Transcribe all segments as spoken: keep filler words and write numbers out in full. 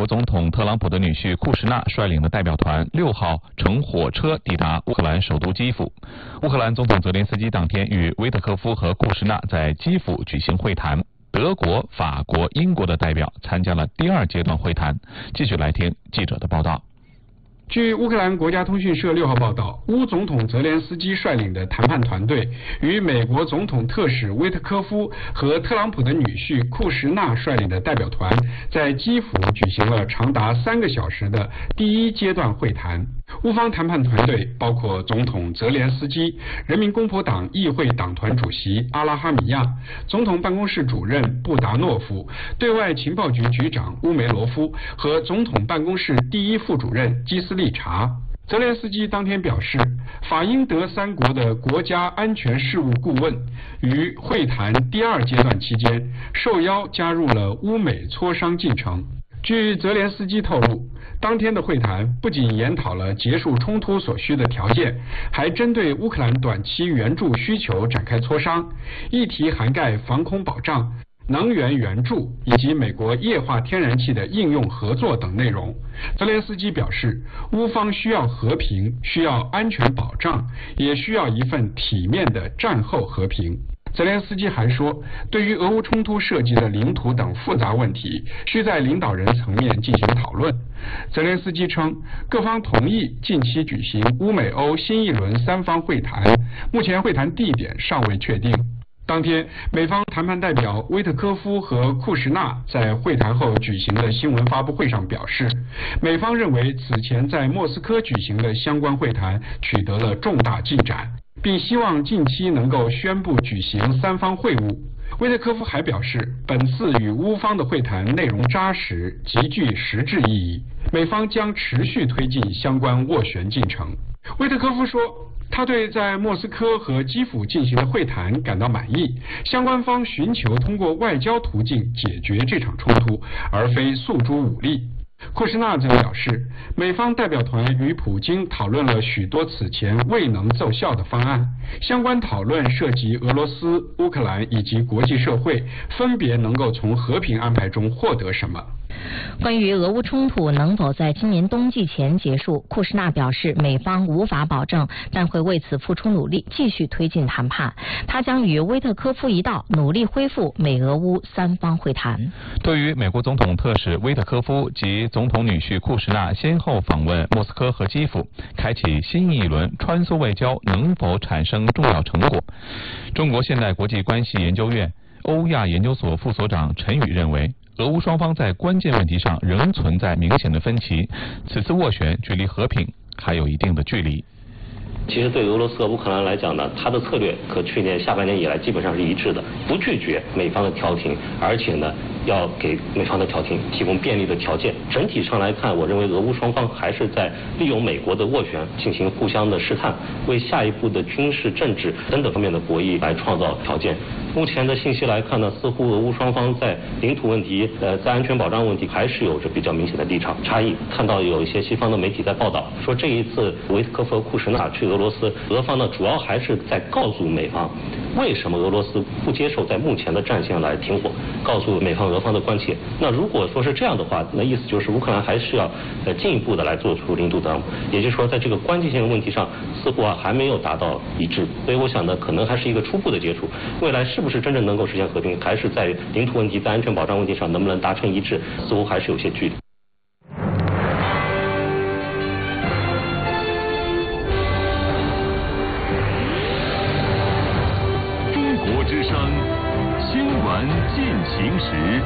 国总统特朗普的女婿库什纳率领的代表团六号乘火车抵达乌克兰首都基辅。乌克兰总统泽连斯基当天与维特科夫和库什纳在基辅举行会谈。德国、法国、英国的代表参加了第二阶段会谈。继续来听记者的报道。 据乌克兰国家通讯社六号报道，乌总统泽连斯基率领的谈判团队与美国总统特使威特科夫和特朗普的女婿库什纳率领的代表团在基辅举行了长达三个小时的第一阶段会谈。乌方谈判团队包括总统泽连斯基、人民公仆党议会党团主席阿拉哈米亚、总统办公室主任布达诺夫、对外情报局局长乌梅罗夫和总统办公室第一副主任基斯利查。泽连斯基当天表示，法英德三国的国家安全事务顾问于会谈第二阶段期间受邀加入了乌美磋商进程。据泽连斯基透露，当天的会谈不仅研讨了结束冲突所需的条件，还针对乌克兰短期援助需求展开磋商，议题涵盖防空保障、能源援助以及美国液化天然气的应用合作等内容。泽连斯基表示，乌方需要和平，需要安全保障，也需要一份体面的战后和平。泽连斯基还说，对于俄乌冲突涉及的领土等复杂问题，需在领导人层面进行讨论。泽连斯基称，各方同意近期举行乌美欧新一轮三方会谈，目前会谈地点尚未确定。当天，美方谈判代表威特科夫和库什纳在会谈后举行的新闻发布会上表示，美方认为此前在莫斯科举行的相关会谈取得了重大进展，并希望近期能够宣布举行三方会晤。威特科夫还表示，本次与乌方的会谈内容扎实，极具实质意义，美方将持续推进相关斡旋进程。威特科夫说，他对在莫斯科和基辅进行的会谈感到满意，相关方寻求通过外交途径解决这场冲突，而非诉诸武力。库什纳则表示，美方代表团与普京讨论了许多此前未能奏效的方案，相关讨论涉及俄罗斯、乌克兰以及国际社会分别能够从和平安排中获得什么。 关于俄乌冲突能否在今年冬季前结束，库什纳表示，美方无法保证，但会为此付出努力，继续推进谈判。他将与威特科夫一道努力恢复美俄乌三方会谈。 对于美国总统特使威特科夫及总统女婿库什纳先后访问莫斯科和基辅，开启新一轮穿梭外交能否产生重要成果，中国现代国际关系研究院欧亚研究所副所长陈宇认为，俄乌双方在关键问题上仍存在明显的分歧，此次斡旋距离和平还有一定的距离。 其实对俄罗斯和乌克兰来讲呢，它的策略和去年下半年以来基本上是一致的，不拒绝美方的调停，而且呢要给美方的调停提供便利的条件。整体上来看，我认为俄乌双方还是在利用美国的斡旋进行互相的试探，为下一步的军事、政治等等方面的博弈来创造条件。目前的信息来看呢，似乎俄乌双方在领土问题、呃，在安全保障问题还是有着比较明显的立场差异。看到有一些西方的媒体在报道说，这一次维特科夫和库什纳去俄罗斯，俄方呢主要还是在告诉美方，为什么俄罗斯不接受在目前的战线来停火，告诉美方俄方的关切。那如果说是这样的话，那意思就是乌克兰还是要呃进一步的来做出领土担保，也就是说在这个关键性的问题上，似乎啊还没有达到一致。所以我想呢，可能还是一个初步的接触，未来是不是真正能够实现和平，还是在领土问题、在安全保障问题上能不能达成一致，似乎还是有些距离。 中国之声，新闻进行时。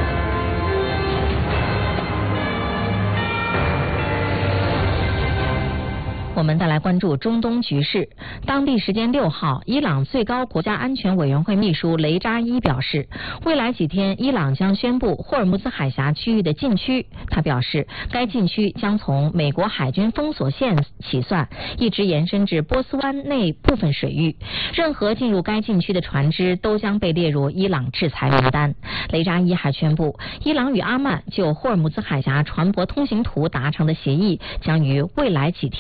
我们再来关注中东局势。当地时间六号，伊朗最高国家安全委员会秘书雷扎伊表示，未来几天伊朗将宣布霍尔木兹海峡区域的禁区。他表示，该禁区将从美国海军封锁线起算，一直延伸至波斯湾内部分水域。任何进入该禁区的船只都将被列入伊朗制裁名单。雷扎伊还宣布，伊朗与阿曼就霍尔木兹海峡船舶通行图达成的协议将于未来几天内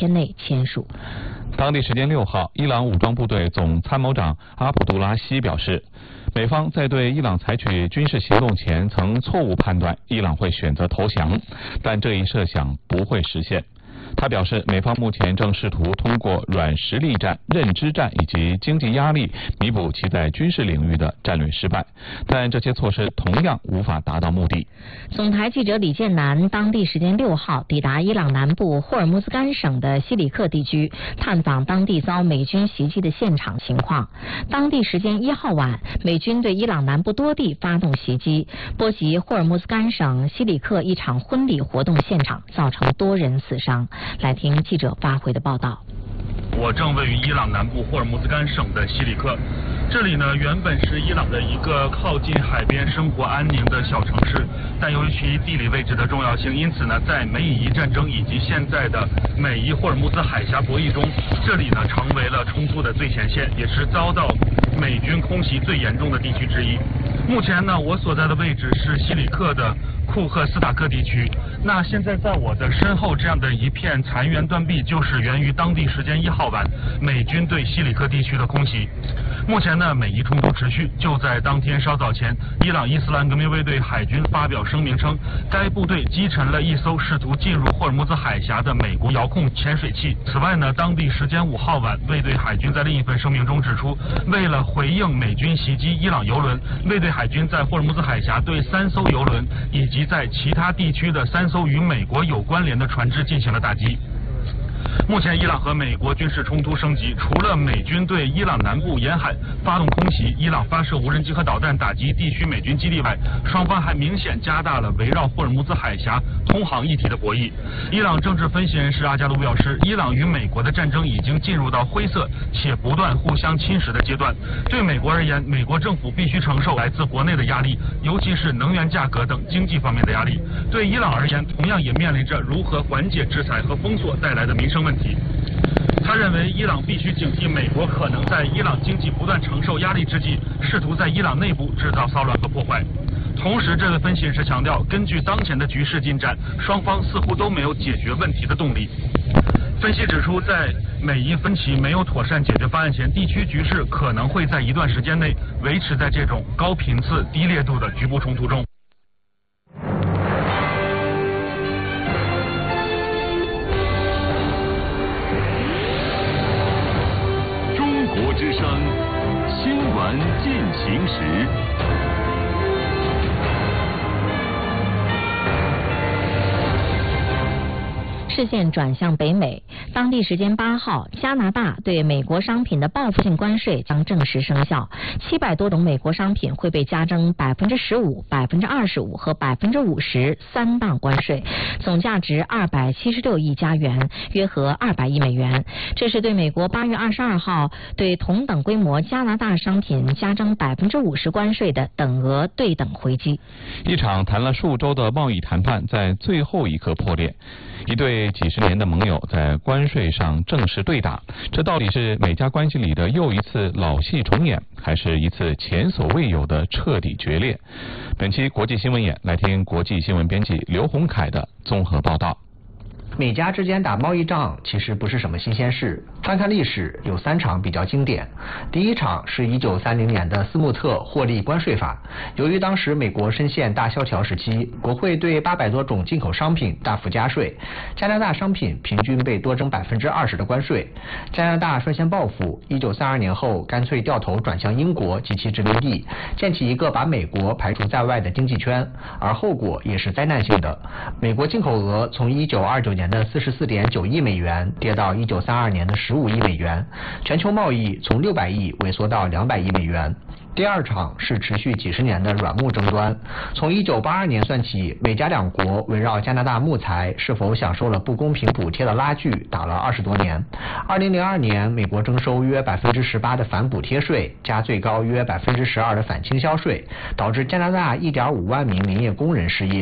签署。 当地时间六号，伊朗武装部队总参谋长阿卜杜拉希表示，美方在对伊朗采取军事行动前曾错误判断伊朗会选择投降，但这一设想不会实现。他表示，美方目前正试图通过软实力战、认知战以及经济压力弥补其在军事领域的战略失败，但这些措施同样无法达到目的。 总台记者李建南当地时间六号抵达伊朗南部霍尔木兹干省的西里克地区，探访当地遭美军袭击的现场情况。当地时间一号晚，美军对伊朗南部多地发动袭击，波及霍尔木兹干省西里克一场婚礼活动现场，造成多人死伤。来听记者发回的报道。 我正位于伊朗南部霍尔木兹干省的西里克，这里呢原本是伊朗的一个靠近海边、生活安宁的小城市，但由于其地理位置的重要性，因此呢在美以伊战争以及现在的美伊霍尔木兹海峡博弈中，这里呢成为了冲突的最前线，也是遭到美军空袭最严重的地区之一。目前呢我所在的位置是西里克的库赫斯塔克地区，那现在在我的身后这样的一片残垣断壁，就是源于当地时间一号晚美军对西里克地区的空袭。目前呢美伊冲突持续，就在当天稍早前，伊朗伊斯兰革命卫队海军发表声明称，该部队击沉了一艘试图进入霍尔木兹海峡的美国遥控潜水器。此外呢，当地时间五号晚，卫队海军在另一份声明中指出，为了回应美军袭击伊朗油轮，卫队海军在霍尔木兹海峡对三艘油轮以及在其他地区的三艘与美国有关联的船只进行了打击。目前伊朗和美国军事冲突升级，除了美军对伊朗南部沿海发动空袭，伊朗发射无人机和导弹打击地区美军基地外，双方还明显加大了围绕霍尔木兹海峡通航议题的博弈。伊朗政治分析人士阿加卢表示，伊朗与美国的战争已经进入到灰色且不断互相侵蚀的阶段。对美国而言，美国政府必须承受来自国内的压力，尤其是能源价格等经济方面的压力。对伊朗而言，同样也面临着如何缓解制裁和封锁带来的民生问题。他认为伊朗必须警惕美国可能在伊朗经济不断承受压力之际，试图在伊朗内部制造骚乱和破坏。同时，这位分析人士强调，根据当前的局势进展，双方似乎都没有解决问题的动力。分析指出，在美伊分歧没有妥善解决方案前，地区局势可能会在一段时间内维持在这种高频次、低烈度的局部冲突中。 之声新闻进行时。 视线转向北美，当地时间八号，加拿大对美国商品的报复性关税将正式生效，七百多种美国商品会被加征百分之十五、百分之二十五和百分之五十三档关税，总价值二百七十六亿加元，约合二百亿美元。这是对美国八月二十二号对同等规模加拿大商品加征百分之五十关税的等额对等回击。 一场谈了数周的贸易谈判在最后一刻破裂，一对几十年的盟友在关税上正式对打，这到底是美加关系里的又一次老戏重演，还是一次前所未有的彻底决裂？本期国际新闻眼来听国际新闻编辑刘洪凯的综合报道。 美加之间打贸易仗其实不是什么新鲜事，翻看历史有三场比较经典。第一场是一九三零年的斯穆特获利关税法，由于当时美国深陷大萧条时期，国会对八百多种进口商品大幅加税，加拿大商品平均被多征百分之二十的关税。加拿大率先报复，一九三二年后干脆掉头转向英国及其殖民地，建起一个把美国排除在外的经济圈，而后果也是灾难性的。美国进口额从一九二九年的四十四点九亿美元跌到一九三二年的十五亿美元，全球贸易从六百亿萎缩到两百亿美元。第二场是持续几十年的软木争端，从一九八二年算起，美加两国围绕加拿大木材是否享受了不公平补贴的拉锯打了二十多年。二零零二年，美国征收约百分之十八的反补贴税，加最高约百分之十二的反倾销税，导致加拿大一点五万名林业工人失业。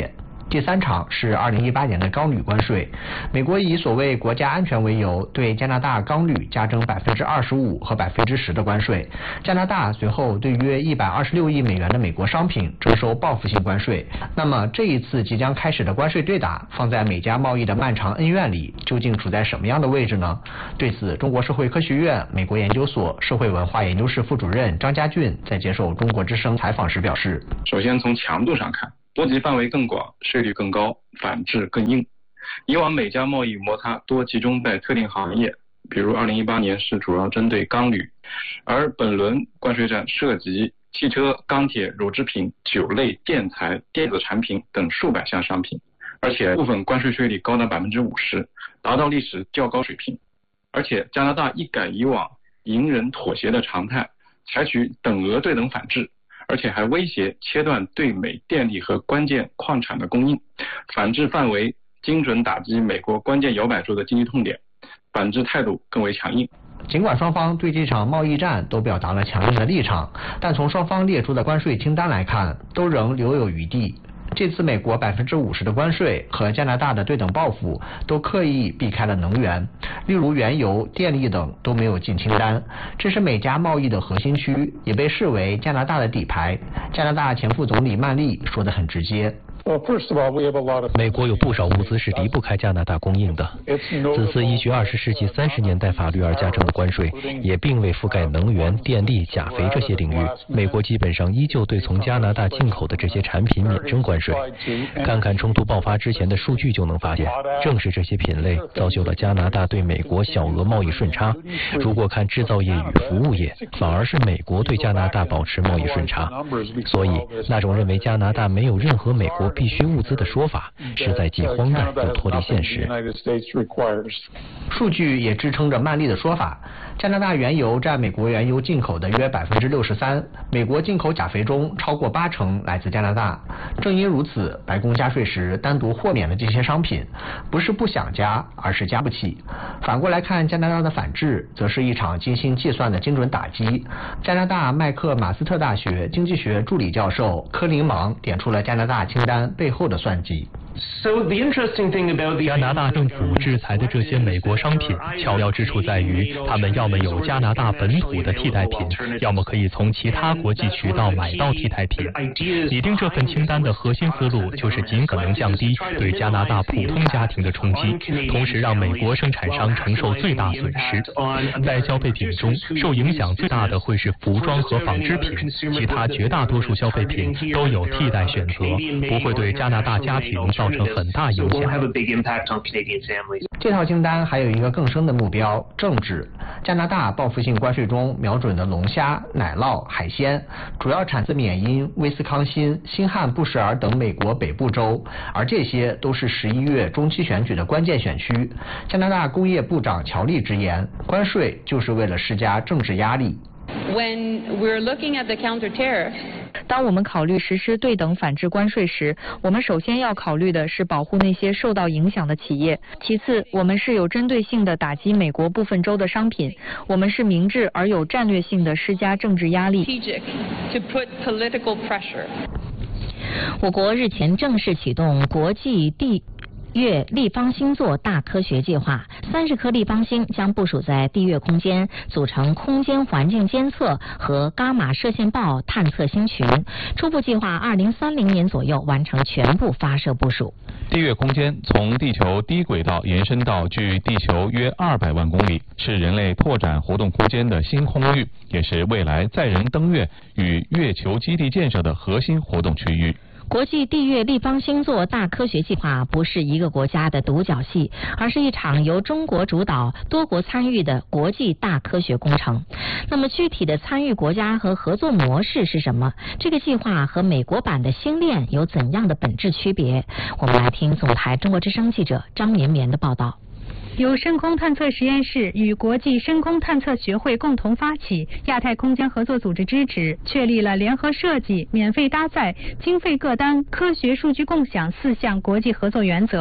第三场是二零一八年的钢铝关税，美国以所谓国家安全为由，对加拿大钢铝加征百分之二十五和百分之十的关税。加拿大随后对约一百二十六亿美元的美国商品征收报复性关税。那么这一次即将开始的关税对打，放在美加贸易的漫长恩怨里，究竟处在什么样的位置呢？对此，中国社会科学院美国研究所社会文化研究室副主任张家俊在接受中国之声采访时表示： 首先从强度上看，波及范围更广，税率更高，反制更硬。以往美加贸易摩擦多集中在特定行业，比如二零一八年是主要针对钢铝，而本轮关税战涉及汽车、钢铁、乳制品、酒类、建材、电子产品等数百项商品，而且部分关税税率高达百分之五十，达到历史较高水平。而且加拿大一改以往隐忍妥协的常态，采取等额对等反制，而且还威胁切断对美电力和关键矿产的供应，反制范围精准打击美国关键摇摆州的经济痛点，反制态度更为强硬。 尽管双方对这场贸易战都表达了强硬的立场，但从双方列出的关税清单来看，都仍留有余地。这次美国百分之五十的关税和加拿大的对等报复都刻意避开了能源，例如原油、电力等都没有进清单。这是美加贸易的核心区，也被视为加拿大的底牌。加拿大前副总理曼丽说得很直接。 美国有不少物资是离不开加拿大供应的。此次依据二十世纪三十年代法律而加征的关税，也并未覆盖能源、电力、钾肥这些领域。美国基本上依旧对从加拿大进口的这些产品免征关税。看看冲突爆发之前的数据就能发现，正是这些品类造就了加拿大对美国小额贸易顺差。如果看制造业与服务业，反而是美国对加拿大保持贸易顺差。所以，那种认为加拿大没有任何美国必需物资的说法，实在既荒诞又脱离现实。 数据也支撑着曼丽的说法，加拿大原油占美国原油进口的约百分之六十三，美国进口钾肥中超过八成来自加拿大。正因如此，白宫加税时单独豁免了这些商品，不是不想加，而是加不起。反过来看，加拿大的反制，则是一场精心计算的精准打击。加拿大麦克马斯特大学经济学助理教授科林芒点出了加拿大清单背后的算计。 加拿大政府制裁的这些美国商品，巧妙之处在于，他们要么有加拿大本土的替代品，要么可以从其他国际渠道买到替代品。拟定这份清单的核心思路，就是尽可能降低对加拿大普通家庭的冲击，同时让美国生产商承受最大损失。在消费品中，受影响最大的会是服装和纺织品，其他绝大多数消费品都有替代选择，不会对加拿大家庭造成很大影响。 这套清单还有一个更深的目标，政治。加拿大报复性关税中瞄准的龙虾、奶酪、海鲜，主要产自缅因、威斯康辛、新罕布什尔等美国北部州，而这些都是十一月中期选举的关键选区。加拿大工业部长乔利直言，关税就是为了施加政治压力。 When we're looking at the counter tariffs, 当我们考虑实施对等反制关税时，我们首先要考虑的是保护那些受到影响的企业，其次我们是有针对性的打击美国部分州的商品，我们是明智而有战略性的施加政治压力。 to put political pressure. 我国日前正式启动国际地月立方星座大科学计划，三十颗立方星将部署在地月空间，组成空间环境监测和伽马射线暴探测星群。初步计划二零三零年左右完成全部发射部署。 地月空间从地球低轨道延伸到距地球约二百万公里，是人类拓展活动空间的新空域，也是未来载人登月与月球基地建设的核心活动区域。 国际地月立方星座大科学计划不是一个国家的独角戏，而是一场由中国主导、多国参与的国际大科学工程。那么具体的参与国家和合作模式是什么？这个计划和美国版的星链有怎样的本质区别？我们来听总台中国之声记者张绵绵的报道。 由深空探测实验室与国际深空探测学会共同发起，亚太空间合作组织支持，确立了联合设计、免费搭载、经费各担、科学数据共享四项国际合作原则。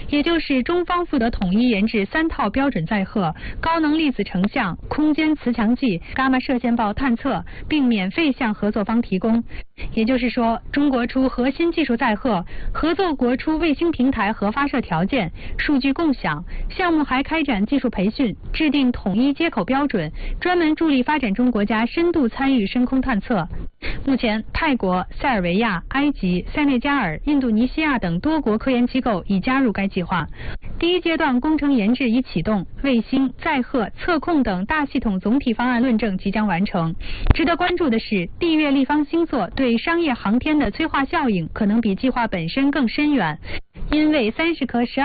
也就是中方负责统一研制三套标准载荷、高能粒子成像、空间磁强计、伽马射线暴探测，并免费向合作方提供。也就是说，中国出核心技术载荷，合作国出卫星平台和发射条件、数据共享，项目还开展技术培训，制定统一接口标准，专门助力发展中国家深度参与深空探测。目前，泰国、塞尔维亚、埃及、塞内加尔、印度尼西亚等多国科研机构已加入该计划。第一阶段工程研制已启动，卫星、载荷、测控等大系统总体方案论证即将完成。值得关注的是，地月立方星座对商业航天的催化效应可能比计划本身更深远，因为三十颗十二